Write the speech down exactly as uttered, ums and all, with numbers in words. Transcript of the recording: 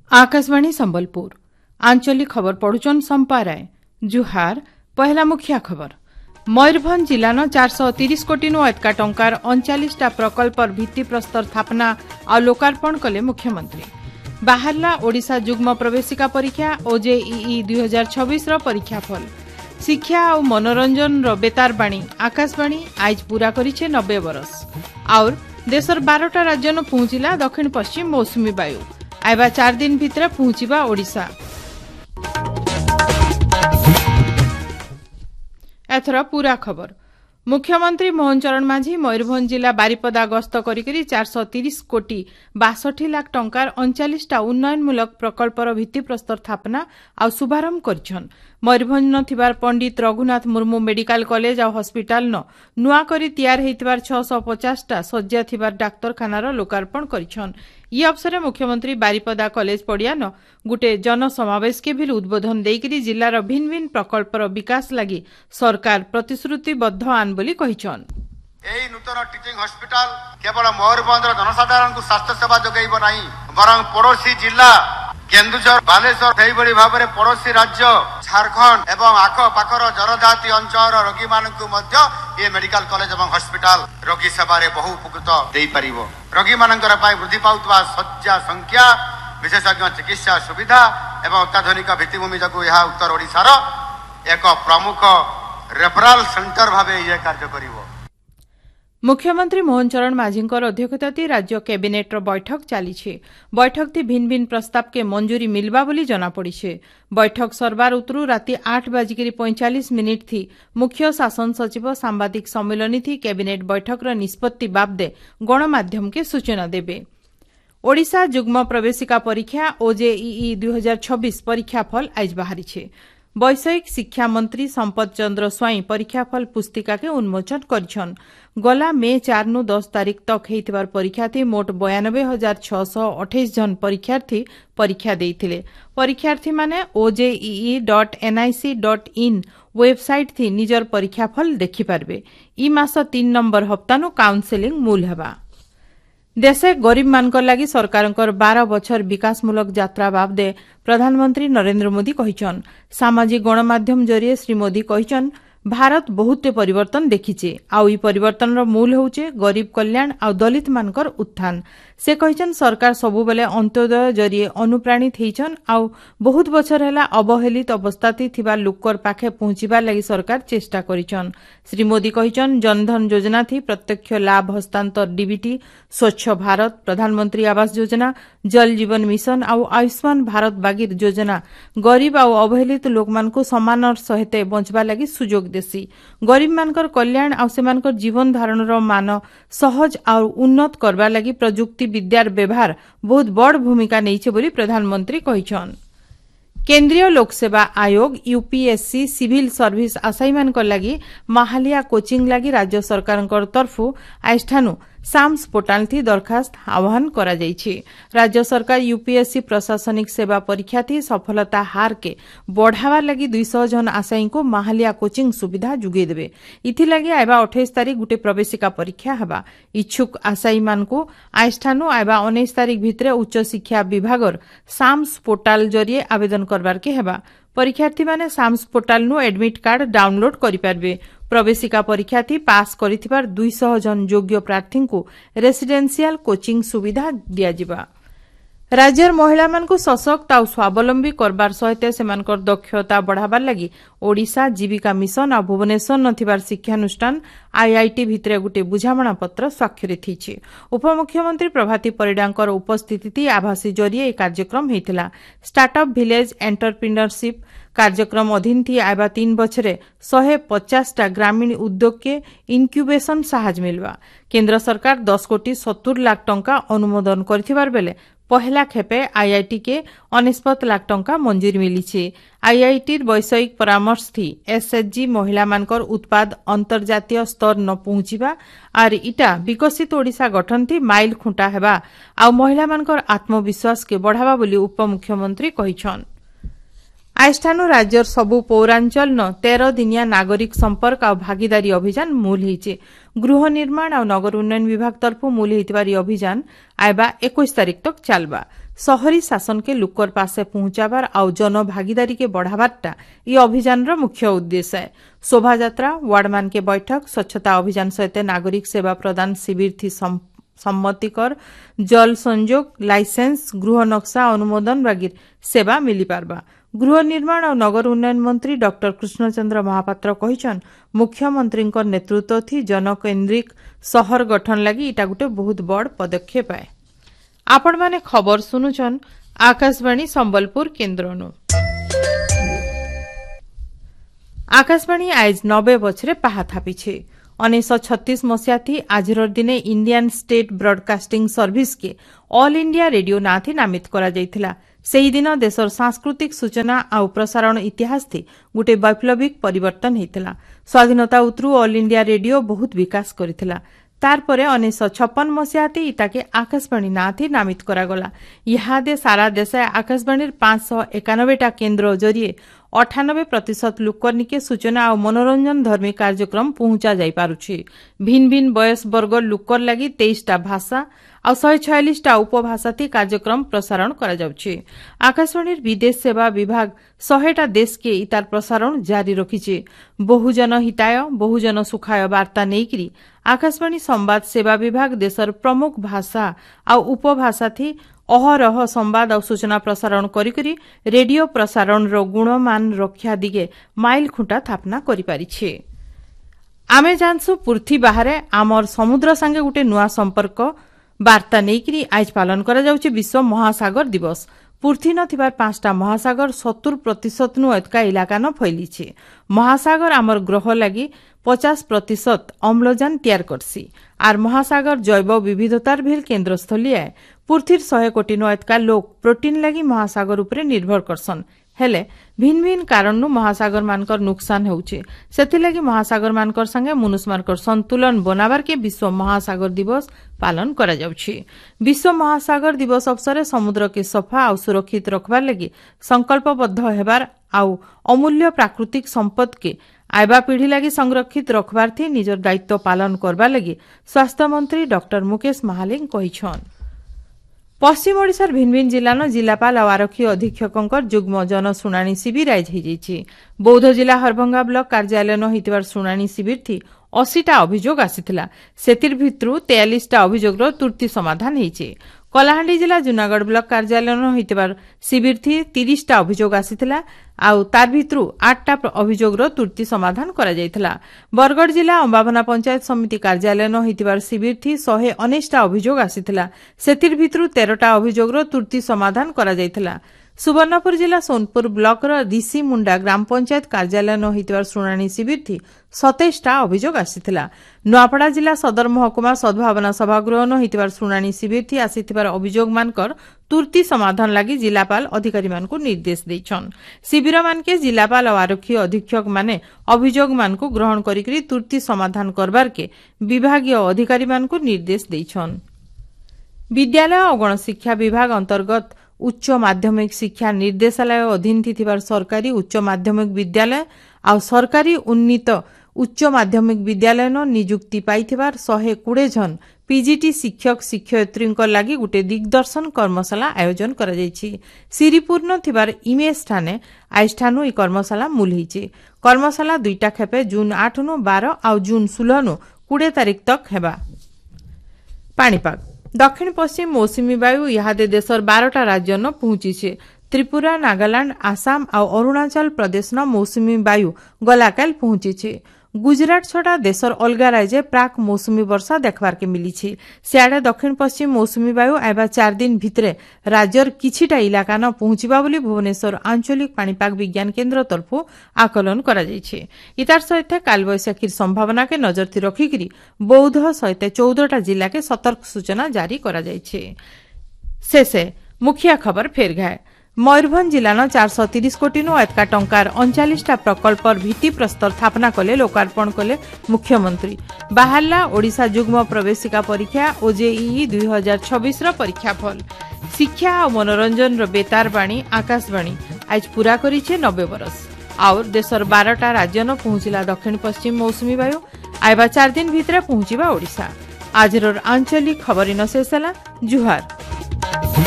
आकाशवाणी संबलपुर आंचलिक खबर पढ़ुचन संपा राय जुहार पहला मुखिया खबर मयूरभंज जिलान चार सौ तीस कोटी नु एतका टंकार अड़चालीसटा प्रकल्पर भित्तिप्रस्तर स्थापना और लोकार्पण कले मुख्यमंत्री बाहरला ओडिशा जुग्म प्रवेशिका परीक्षा ओजेईई दुई हजार छब्बीस परीक्षा फल शिक्षा और मनोरंजन बेतार बाणी आकाशवाणी आज पूरा करिछे नब्बे बरस और देशर बारटा राज्य न पहुंचला दक्षिण पश्चिम मौसुमी वायु आइबा चार दिन भितर पहुंचवा ओडिशा एथर पूरा खबर मुख्यमंत्री मोहन चरण माझी मयूरभंज जिला बारिपदा गस्त करी चार सौ तीस कोटी बासठी लाख टंकार अड़चालीसटा उन्नयनमूलक प्रकल्पर भित्तिप्रस्तर स्थापना और शुभारंभ करिछन मयूरभंज न थिबार पंडित रघुनाथ मुर्मू मेडिकल कॉलेज और हॉस्पिटल न नुआ करी तैयार हेतिबार छह सौ पचास टा सज्जा थिबार डाक्तरखानार लोकार्पण करिछन ई अवसर मुख्यमंत्री बारिपदा कॉलेज पड़िया न गुटे जनसमावेश के भी उद्बोधन देकरी जिलार भिन्न भिन्न प्रकल्पर विकास लगी सरकार प्रतिश्रुतिबद्ध आन बोली कहिछन এই নূতন টিচিং হসপিটাল কেবল ময়ূরভঞ্জর জনসাধারণଙ୍କୁ স্বাস্থ্য সেবা যোগাইব নাই বরং পড়োশী জিলা কেন্দুঝর বালেশ্বর সেইভଳି ভাବରେ পড়োশୀ রাজ্য ঝাড়খণ্ড এবং আଖପାଖର ଜନଜାତି ଅଞ୍ଚଳର ରୋଗୀମାନଙ୍କୁ ମଧ୍ୟ ଏ ମେଡିକାଲ କଲେଜ ଏବଂ ହସ୍ପିଟାଲ ରୋଗୀ ସେବାରେ ବହୁ ଉପକୃତ ଦେଇପାରିବ ରୋଗୀମାନଙ୍କର ପାଇଁ ବୃଦ୍ଧି ପାଉଥିବା ଶଯ୍ୟା ସଂଖ୍ୟା ବିଶେଷଜ୍ଞ ଚିକିତ୍ସା ସୁବିଧା ଏବଂ ଅତ୍ୟାଧୁନିକ ଭିତ୍ତିଭୂମି ଯୋଗୁଁ ଏହା ଉତ୍ତର ଓଡ଼ିଶାର ଏକ ପ୍ରମୁଖ रेफरल सेंटर भावे यह कार्य करिवो मुख्यमंत्री मोहन चरण माझी अध्यक्षता राज्य कैबिनेट बैठक चली बैठक थी भिन्न भिन्न प्रस्ताव के मंजूरी मिलवा बोली जनापड़ी बैठक सरबार उतरू राति आठ बाजिक पैंचालीस मिनिट थी मुख्य शासन सचिव सांबादिक सम्मेलनी थी कैबिनेट बैठक निष्पत्ति बाबदे गणमाध्यम के सूचना देबे ओडिशा जुग्म प्रवेशिका परीक्षा ओजेईई दुई हजार छब्बीस परीक्षा फल आज बाहरी वैषयिक शिक्षा मंत्री संपत चंद्र स्वाई परीक्षाफल पुस्तिका के उन्मोचन करिछन गला मे चार नु दस तारीख तक हेतिबार परीक्षा थी मोट बयानबे हजार छह सौ अठाईस जन परीक्षार्थी परीक्षा देइथिले परीक्षार्थी माने ओजेईई dot NIC dot in website थी निजर परीक्षाफल देखि पारबे ई मास तीन नंबर हप्ता नु काउंसेलिंग मूल हेबा देशे गरीब मानकर लगी सरकारंकर बारह बछर विकासमूलक यात्रा बाबदे प्रधानमंत्री नरेंद्र मोदी कहिछन सामाजिक गणमाध्यम जरिए श्री मोदी कहिछन भारत बहुत परिवर्तन देखिचे आउ ई परिवर्तन मूल होचे गरीब कल्याण आउ दलित मानकर उत्थान से कहिछन सरकार सबु बेले अंत्योदय जरिए अनुप्राणित हेछन आउ बहुत बछर हैला अवहेलित अवस्थाती थिबा लोकर पाखे पहुंचीबा लागि सरकार चेष्टा करिछन श्री मोदी कहिछन जनधन योजना थी प्रत्यक्ष लाभ हस्तांतर डीबीटी स्वच्छ भारत प्रधानमंत्री आवास योजना जल जीवन मिशन आउ आयुष्मान भारत बागिर योजना गरीब आउ अवहेलित लोक मानकु समान सहित बंचबा लागि सुजोग देसी गरीब मानकर कल्याण आउ सेमानकर जीवन धारणर मान सहज आउ उन्नत करबा लागि प्रजुक्ति विद्यार व्यवहार बहुत बड़ भूमिका नैछे बोली प्रधानमंत्री कहिछन केंद्रीय लोकसेवा आयोग यूपीएससी सिविल सर्विस आसाईमानकर लागि माहालिया कोचिंग लागि राज्य सरकारंकर तरफु आइठानु साम्स पोर्टाल थी दरखास्त आह्वान करा जाइछि राज्य सरकार यूपीएससी प्रशासनिक सेवा परीक्षा थी सफलता हार के बढ़ावा लगी दुई सौ जन आशायी को माहालिया कोचिंग सुविधा जुगे देबे इथि लगी आइबा अट्ठाईस तारीख गुटे प्रवेशिका परीक्षा हेबा इच्छुक आशायी मानकु आइठानु आइबा उन्नीस तारीख भितरे उच्च शिक्षा विभागर साम्स पोर्टाल जरिए आवेदन करबार के हेबा परीक्षार्थी माने साम्स पोर्टाल नु एडमिट कार्ड डाउनलोड करि पारबे प्रवेशिका परीक्षा थी पास करिथिबार दुई सौ जन योग्य प्रार्थी को रेसिडेंशियल कोचिंग सुविधा दियाजिबा राज्यर महिला मानकु सशक्त आउ स्वावलंबी करबार सहित सेमानकर दक्षता बढ़ाबार लागि ओडिशा जीविका मिशन आ भुवनेश्वर नथिबार शिक्षानुष्ठान आईआईटी भितरे गुटे बुझामणा पत्र स्वाक्षरित हिछि उपमुख्यमंत्री प्रभाती परिडांकर उपस्थिति थी आभासी जरिए कार्यक्रम हेतिला स्टार्टअप विलेज एंटरप्रेन्योरशिप कार्यक्रम अधीन थी आइबा तीन बछरे शहे पचासटा ग्रामीण उद्योग के इनक्यूबेशन साहाय्य मिलवा केंद्र सरकार दस कोटी सत्तर लाख टंका अनुमोदन करथिबार बेले पहला खेपे आईआईटी के अनेस्पत लाख टंका मंजूरी मिली आईआईटी वैषयिक परामर्श थी एसएचजी महिला मानकर उत्पाद अंतर्जातीय स्तर न पहुंचीबा आर इटा विकसित ओडिशा गठन थी माइल खुंटा हेबा आ महिला मानकर आत्मविश्वास के बढ़ावा बोली उपमुख्यमंत्री कहिछन आइठानु राज्यर सबु पौरांचल न तेरह दिनिया नागरिक संपर्क और भागीदारी अभियान मूल होइचे गृह निर्माण और नगर उन्नयन विभाग तरफ मूल होइतिबार अभियान आइबा इक्कीस तारीख तक चलबा शहरी शासन के लुकर पासे पहुंचाबार आउ जन भागीदारी के बढ़ावारटा ये अभियान रो मुख्य उद्देश्य है। शोभा यात्रा, वार्डमान के बैठक, स्वच्छता अभियान सहित नागरिक सेवा प्रदान शिविर थी सम्मतिकर, जल संजोग, लाइसेंस, गृह नक्शा अनुमोदन बागिर सेवा मिली पारबा। गृह निर्माण और नगर उन्नयन मंत्री डॉक्टर कृष्णचंद्र महापात्र कहिछन मुख्यमंत्री नेतृत्व थी जनकेन्द्रिक शहर गठन लगी इटा गुटे बहुत बड़ पदक्षेप है। आपण माने खबर सुनुचन आकाशवाणी संबलपुर केन्द्रनु। आकाशवाणी आज नबे बछरे पाहा थापिछे। उन्नीस छत्तीस मसीहा थी आजर दिने इंडियन स्टेट ब्रॉडकास्टिंग सर्विस के ऑल इंडिया रेडियो ना थी नामित करा जायथिला। सेही दिन देशर सांस्कृतिक सूचना आउ प्रसारण इतिहास थी गुटे वैप्लविक परिवर्तन हेतिला। स्वाधीनता उतरू ऑल इंडिया रेडियो बहुत विकास करिथिला। तारपरे उन्नीस छप्पन मसीहा थी इताके आकाशवाणी ना थी नामित करागला। इहादे सारा देशे आकाशवाणीर पांच सौ एकानबेटा केन्द्र जरिए अठानबे प्रतिशत लोकनिके सूचना और मनोरंजन धर्मी कार्यक्रम पहुंचा जाई पारुछि। भिन्न भिन्न बयस वर्ग लोकर लगी तेईसटा भाषा और शहे छयालीसटा उपभाषा थी कार्यक्रम प्रसारण करा जाउछि। आकाशवाणीर विदेश सेवा विभाग शहेटा देश के इतार प्रसारण जारी रखिछि। बहुजन हिताय बहुजन सुखाय वार्ता नेइकरी आकाशवाणी संवाद सेवा विभाग देशर प्रमुख भाषा और उपभाषा थी अहरह संवाद और सूचना प्रसारण करी रेडियो प्रसारण रो गुणमान रक्षा दिगे माइल खुंटा स्थापना करि पारिछे। आमे जानसु पृथ्वी बाहरे आमर समुद्र संगे गुटे नुआ संपर्क वार्ता नेइकरी आज पालन करा जाउछि विश्व महासागर दिवस। पृथ्वी न थिबार पांचटा महासागर सत्तर प्रतिशत नु एतका इलाका न फैलीछे। महासागर आमर ग्रह लगी पचास प्रतिशत अम्लजान तैयार करसी आर महासागर जैव विविधतार भेल केन्द्रस्थली है। पृथ्वीर शहे कोटी नु एतका लोक प्रोटीन लगी महासागर उपरे निर्भर करसन। हेले भिन्न भिन्न कारण महासागर मानकर नुकसान होउछे। सेथिलागि महासागर मानकर संगे मनुष्य मानकर संतुलन बनाबार के विश्व महासागर दिवस पालन करा जाउछि। विश्व महासागर दिवस अवसर समुद्र के सफा और सुरक्षित रखबार लगी संकल्पबद्ध हेबार आउ अमूल्य प्राकृतिक संपद के आयबा पीढ़ी लगी संरक्षित रखबार थी निजर दायित्व पालन करबा लगी स्वास्थ्य मंत्री डॉक्टर मुकेश महालिंग कहिछन। पश्चिम ओडिशार भिन्न भिन्न जिल्लानो जिलापाल और आरक्षी अधीक्षकंकर जुग्म जनशुणाणी शिविर आज होइछि। बौद्ध जिला हरभंगा ब्लॉक कार्यालय न होइतिबार शुणाणी शिविर थी अस्सीटा अभियोग आसिथिला। सेतिर भितरु तेयालीसटा अभियोगर तुर्ती समाधान होइछि। कलाहांडी जिला जूनागढ़ ब्लॉक कार्यालय न होइतिबार शिविर थी तीसटा अभियोग आसिथिला आउ तार भितरु आठटा अभियोगर तुर्ती समाधान करा जायथिला। बरगढ़ जिला अंबाभना पंचायत समिति कार्यालय न होइतिबार शिविर थी शहे उन्नीसटा अभियोग आसिथिला। सेतिर भितरु तेरटा अभियोगर तुर्ती समाधान करा जायथिला। सुवर्णपुर जिला सोनपुर ब्लॉक ऋषि मुंडा ग्राम पंचायत कार्यालय न होइतिबार शुणाणी शिविर थी सतैशटा अभियोग आसिथिला। नुआपड़ा जिला सदर महकुमा सद्भावना सभागृह न होइतिबार शुणाणी शिविर थी आसिथिबार अभियोग मानकर तुर्ती समाधान लगी जिलापाल अधिकारी मानकु निर्देश दैछन। शिविर मानके जिलापाल और आरक्षी अधीक्षक माने अभियोग मानकु ग्रहण करिकरी तुर्ती समाधान करबार के विभागीय अधिकारी मानकु निर्देश दैछन। विद्यालय और गणशिक्षा विभाग अंतर्गत उच्च माध्यमिक शिक्षा निर्देशालय अधीन थिबार सरकारी उच्च माध्यमिक विद्यालय और सरकारी उन्नीत उच्च माध्यमिक विद्यालय न नियुक्ति पाइथिबार शहे कुड़े जन पीजीटी शिक्षक शिक्षयित्री लगी गुटे दिग्दर्शन कर्मशाला आयोजन करा जायछि। सिरिपुर न थिबार इमेज ठाने आज ठानु ई कर्मशाला मूल होइछि। कर्मशाला दुईटा खेपे जून आठ नु बारह और जून सोलह नु कुड़े तारीख तक हेबा। पाणीपाग दक्षिण पश्चिम मौसुमी वायु इहादे देशर बारटा राज्य न पहुंची। त्रिपुरा, नागालैंड, आसाम और अरुणाचल प्रदेश न मौसुमी वायु गलाकाल पहुंची। गुजरात छड़ा देशर अलगा राज्य प्राक मौसुमी वर्षा देखबार के मिली। सियाड़े दक्षिण पश्चिम मौसुमी वायु आइबा चार दिन भितरे राज्यर किछिटा इलाका न पहुंचबा बोली भुवनेश्वर आंचलिक पाणीपाग विज्ञान केन्द्र तरफु आकलन करा जायछि। इतार सहित कालबैशाखीर संभावना के नजरथि रखिकरी बौद्ध सहित चौदहटा जिला के सतर्क सूचना जारी करा जायछि। शेषे मुखिया खबर फेर घाय मयूरभंज जिलान चार सौ तीस कोटी नु एतका टंकार अड़चालीसटा प्रकल्पर भित्तिप्रस्तर स्थापना कले लोकार्पण कले मुख्यमंत्री। बाहरला ओडिशा जुग्म प्रवेशिका परीक्षा ओजेईई दुई हजार छब्बीस परीक्षा फल। शिक्षा और मनोरंजन बेतार बाणी आकाशवाणी आज पूरा करिछे नब्बे बरस। और देशर बारटा राज्य न पहुंचला दक्षिण पश्चिम मौसुमी वायु आइबा चार दिन भितरे पहुंचीबा ओडिशा। आजर आंचलिक खबरिन शेष होला। जुहार।